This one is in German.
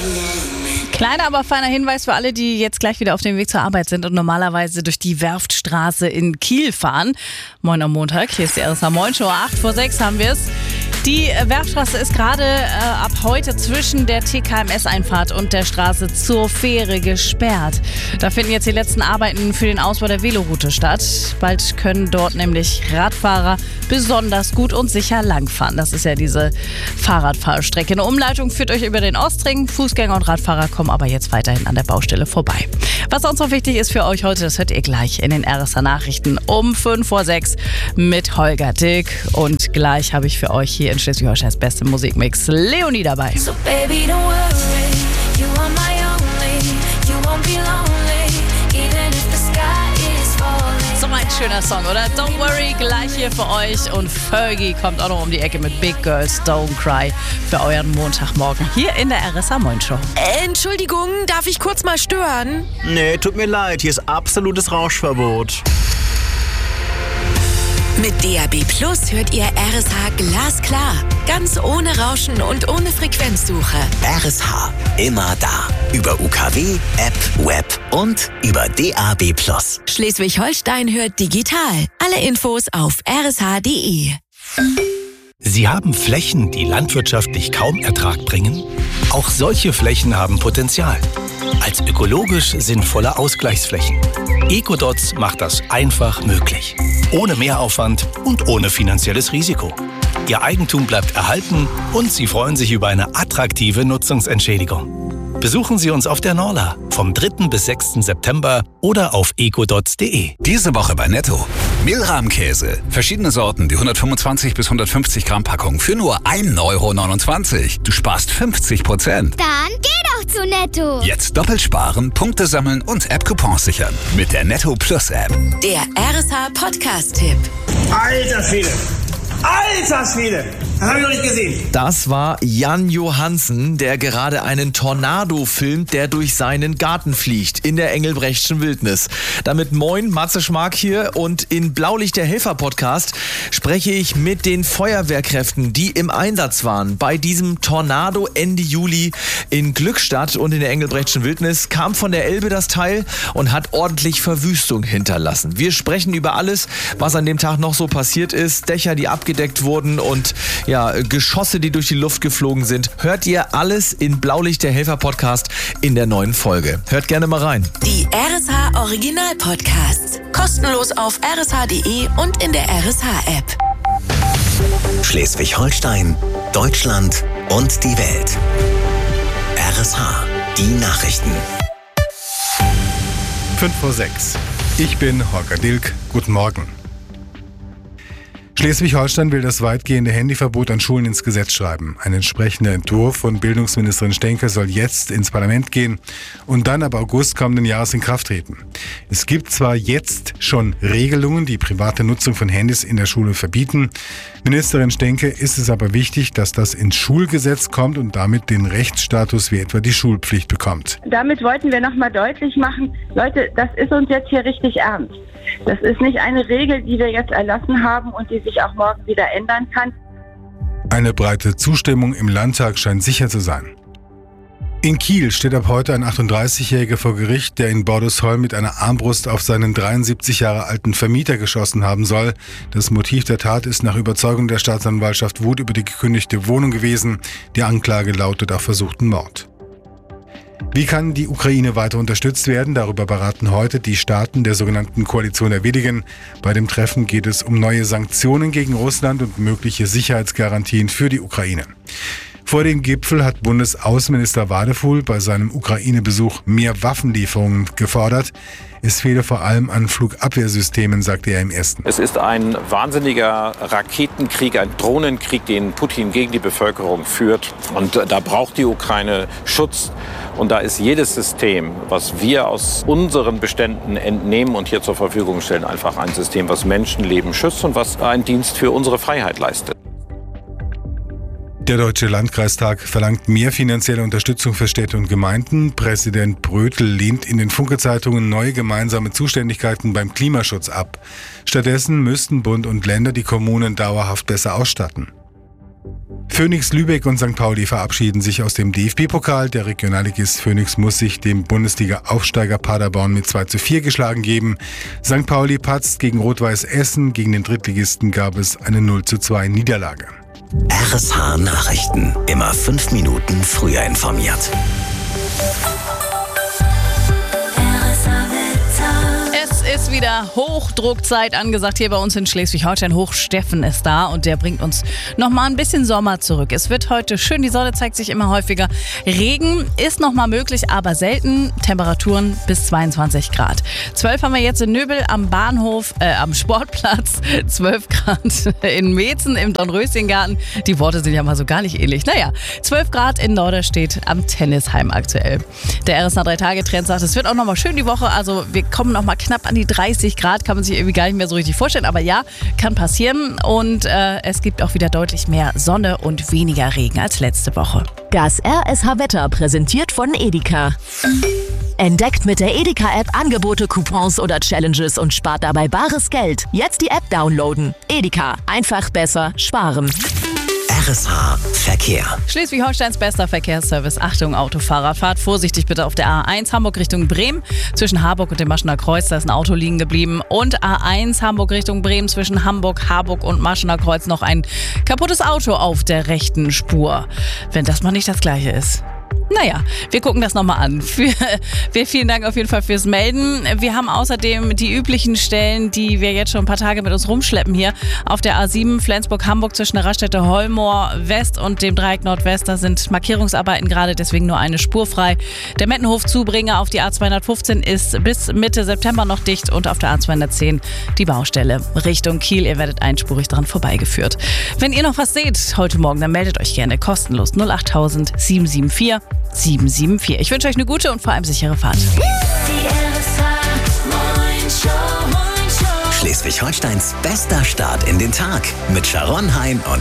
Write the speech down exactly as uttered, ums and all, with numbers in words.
Kleiner, aber feiner Hinweis für alle, die jetzt gleich wieder auf dem Weg zur Arbeit sind und normalerweise durch die Werftstraße in Kiel fahren. Moin am Montag, hier ist die R S H Moin Show. acht vor sechs haben wir es. Die Werftstraße ist gerade äh, ab heute zwischen der T K M S-Einfahrt und der Straße zur Fähre gesperrt. Da finden jetzt die letzten Arbeiten für den Ausbau der Veloroute statt. Bald können dort nämlich Radfahrer besonders gut und sicher langfahren. Das ist ja diese Fahrradfahrstrecke. Eine Umleitung führt euch über den Ostring. Fußgänger und Radfahrer kommen aber jetzt weiterhin an der Baustelle vorbei. Was sonst noch wichtig ist für euch heute, das hört ihr gleich in den R S H Nachrichten um fünf vor sechs mit Holger Dick. Und gleich habe ich für euch hier in Schleswig-Holsteins beste Musikmix Leonie dabei. So baby, don't worry, you are my only, you won't be lonely, even if the sky is falling. So ein schöner Song, oder? Don't worry, gleich hier für euch. Und Fergie kommt auch noch um die Ecke mit Big Girls Don't Cry für euren Montagmorgen hier in der R S H Moin Show. Äh, Entschuldigung, darf ich kurz mal stören? Nee, tut mir leid, hier ist absolutes Rauschverbot. Mit D A B Plus hört ihr R S H glasklar. Ganz ohne Rauschen und ohne Frequenzsuche. R S H, immer da. Über U K W, App, Web und über D A B Plus. Schleswig-Holstein hört digital. Alle Infos auf r s h punkt d e. Sie haben Flächen, die landwirtschaftlich kaum Ertrag bringen? Auch solche Flächen haben Potenzial. Als ökologisch sinnvolle Ausgleichsflächen. Ecodots macht das einfach möglich. Ohne Mehraufwand und ohne finanzielles Risiko. Ihr Eigentum bleibt erhalten und Sie freuen sich über eine attraktive Nutzungsentschädigung. Besuchen Sie uns auf der Norla vom dritten bis sechsten September oder auf ecodots punkt d e. Diese Woche bei Netto. Mehlrahmkäse. Verschiedene Sorten, die hundertfünfundzwanzig bis hundertfünfzig Gramm Packung für nur ein Euro neunundzwanzig. Du sparst fünfzig Prozent. Dann geh doch zu Netto. Jetzt doppelt sparen, Punkte sammeln und App-Coupons sichern. Mit der Netto Plus App. Der R S H Podcast-Tipp. Alter Schwede! Alter Schwede! Das habe ich noch nicht gesehen. Das war Jan Johansen, der gerade einen Tornado filmt, der durch seinen Garten fliegt in der Engelbrechtschen Wildnis. Damit moin, Matze Schmark hier, und in Blaulicht der Helfer Podcast spreche ich mit den Feuerwehrkräften, die im Einsatz waren. Bei diesem Tornado Ende Juli in Glückstadt und in der Engelbrechtschen Wildnis kam von der Elbe das Teil und hat ordentlich Verwüstung hinterlassen. Wir sprechen über alles, was an dem Tag noch so passiert ist. Dächer, die abgedeckt wurden und ja, Geschosse, die durch die Luft geflogen sind. Hört ihr alles in Blaulicht der Helfer Podcast in der neuen Folge. Hört gerne mal rein. Die R S H Original Podcasts. Kostenlos auf r s h punkt d e und in der R S H App. Schleswig-Holstein, Deutschland und die Welt. R S H, die Nachrichten. fünf vor sechs. Ich bin Holger Dilk. Guten Morgen. Schleswig-Holstein will das weitgehende Handyverbot an Schulen ins Gesetz schreiben. Ein entsprechender Entwurf von Bildungsministerin Stenke soll jetzt ins Parlament gehen und dann ab August kommenden Jahres in Kraft treten. Es gibt zwar jetzt schon Regelungen, die private Nutzung von Handys in der Schule verbieten. Ministerin Stenke ist es aber wichtig, dass das ins Schulgesetz kommt und damit den Rechtsstatus wie etwa die Schulpflicht bekommt. Damit wollten wir nochmal deutlich machen, Leute, das ist uns jetzt hier richtig ernst. Das ist nicht eine Regel, die wir jetzt erlassen haben und die sich auch morgen wieder ändern kann. Eine breite Zustimmung im Landtag scheint sicher zu sein. In Kiel steht ab heute ein achtunddreißigjähriger vor Gericht, der in Bordesholm mit einer Armbrust auf seinen dreiundsiebzig Jahre alten Vermieter geschossen haben soll. Das Motiv der Tat ist nach Überzeugung der Staatsanwaltschaft Wut über die gekündigte Wohnung gewesen. Die Anklage lautet auf versuchten Mord. Wie kann die Ukraine weiter unterstützt werden? Darüber beraten heute die Staaten der sogenannten Koalition der Willigen. Bei dem Treffen geht es um neue Sanktionen gegen Russland und mögliche Sicherheitsgarantien für die Ukraine. Vor dem Gipfel hat Bundesaußenminister Wadefuhl bei seinem Ukraine-Besuch mehr Waffenlieferungen gefordert. Es fehle vor allem an Flugabwehrsystemen, sagte er im Essen. Es ist ein wahnsinniger Raketenkrieg, ein Drohnenkrieg, den Putin gegen die Bevölkerung führt. Und da braucht die Ukraine Schutz. Und da ist jedes System, was wir aus unseren Beständen entnehmen und hier zur Verfügung stellen, einfach ein System, was Menschenleben schützt und was einen Dienst für unsere Freiheit leistet. Der Deutsche Landkreistag verlangt mehr finanzielle Unterstützung für Städte und Gemeinden. Präsident Brötel lehnt in den Funke-Zeitungen neue gemeinsame Zuständigkeiten beim Klimaschutz ab. Stattdessen müssten Bund und Länder die Kommunen dauerhaft besser ausstatten. Phoenix Lübeck und Sankt Pauli verabschieden sich aus dem D F B-Pokal. Der Regionalligist Phoenix muss sich dem Bundesliga-Aufsteiger Paderborn mit zwei zu vier geschlagen geben. Sankt Pauli patzt gegen Rot-Weiß Essen. Gegen den Drittligisten gab es eine null zu zwei Niederlage. R S H Nachrichten. Immer fünf Minuten früher informiert. Ist wieder Hochdruckzeit angesagt hier bei uns in Schleswig-Holstein. Hochsteffen ist da und der bringt uns nochmal ein bisschen Sommer zurück. Es wird heute schön, die Sonne zeigt sich immer häufiger. Regen ist nochmal möglich, aber selten. Temperaturen bis zweiundzwanzig Grad. zwölf haben wir jetzt in Nöbel am Bahnhof, äh, am Sportplatz. zwölf Grad in Meetzen im Dornröschengarten. Die Worte sind ja mal so gar nicht ähnlich. Naja, zwölf Grad in Norderstedt am Tennisheim aktuell. Der R S H drei Tage Trend sagt, es wird auch nochmal schön die Woche. Also wir kommen nochmal knapp an die dreißig Grad, kann man sich irgendwie gar nicht mehr so richtig vorstellen. Aber ja, kann passieren. Und äh, es gibt auch wieder deutlich mehr Sonne und weniger Regen als letzte Woche. Das R S H-Wetter präsentiert von Edeka. Entdeckt mit der Edeka-App Angebote, Coupons oder Challenges und spart dabei bares Geld. Jetzt die App downloaden. Edeka. Einfach besser sparen. R S H Verkehr. Schleswig-Holsteins bester Verkehrsservice. Achtung, Autofahrer, fahrt vorsichtig bitte auf der A eins Hamburg Richtung Bremen. Zwischen Harburg und dem Maschener Kreuz, da ist ein Auto liegen geblieben. Und A eins Hamburg Richtung Bremen zwischen Hamburg, Harburg und Maschener Kreuz noch ein kaputtes Auto auf der rechten Spur. Wenn das mal nicht das Gleiche ist. Naja, wir gucken das nochmal an. Für, wir, vielen Dank auf jeden Fall fürs Melden. Wir haben außerdem die üblichen Stellen, die wir jetzt schon ein paar Tage mit uns rumschleppen hier. Auf der A sieben Flensburg-Hamburg zwischen der Raststätte Holmoor West und dem Dreieck Nordwest. Da sind Markierungsarbeiten gerade, deswegen nur eine Spur frei. Der Mettenhof-Zubringer auf die A zweihundertfünfzehn ist bis Mitte September noch dicht und auf der A zweihundertzehn die Baustelle Richtung Kiel. Ihr werdet einspurig dran vorbeigeführt. Wenn ihr noch was seht heute Morgen, dann meldet euch gerne kostenlos null acht tausend sieben sieben vier sieben sieben vier. Ich wünsche euch eine gute und vor allem sichere Fahrt. Schleswig-Holsteins bester Start in den Tag mit Sharon Hein und